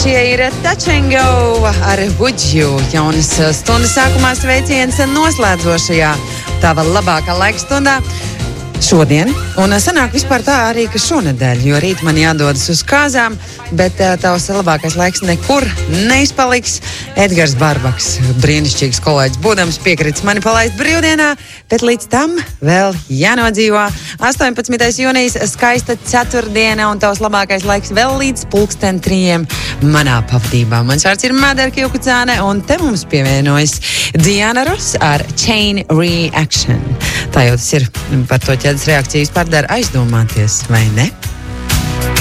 Šie ir Touch and Go ar Would You. Jaunas stundas sākumā sveiciens noslēdzošajā tava labākā laika stundā šodien. Un sanāk vispār tā arī, ka šonedēļ, jo rīt man jādodas uz kāzām, bet tavs labākais laiks nekur neizpaliks. Edgars Barbaks, brīnišķīgs kolēģis, būdams piekrits mani palaist brīvdienā, bet līdz tam vēl jānodzīvo. 18. jūnijas, skaista ceturtdiena un tavs labākais laiks vēl līdz 3:00 manā pavadībā. Mans vārds ir Madara Kjukucāne un te mums pievienojas Diana Ross ar Chain Reaction. Tā jau tas ir, par to ķēdes reakciju vispār dara aizdomāties, vai ne?